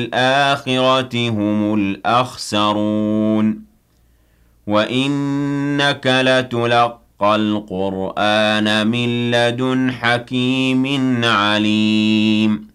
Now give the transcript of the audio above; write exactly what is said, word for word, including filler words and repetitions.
الْآخِرَةِ هُمُ الْأَخْسَرُونَ وَإِنَّكَ لَتُلَقَّى الْقُرْآنَ مِن لَّدُنْ حَكِيمٍ عَلِيمٍ